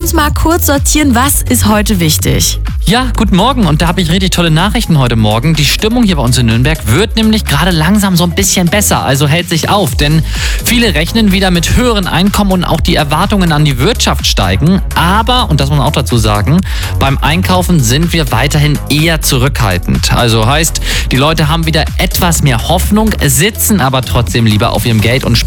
uns mal kurz sortieren, was ist heute wichtig. Ja, guten Morgen und da habe ich richtig tolle Nachrichten heute Morgen. Die Stimmung hier bei uns in Nürnberg wird nämlich gerade langsam so ein bisschen besser, also hält sich auf, denn viele rechnen wieder mit höheren Einkommen und auch die Erwartungen an die Wirtschaft steigen. Aber, und das muss man auch dazu sagen, beim Einkaufen sind wir weiterhin eher zurückhaltend. Also heißt, die Leute haben wieder etwas mehr Hoffnung, sitzen aber trotzdem lieber auf ihrem Geld und sparen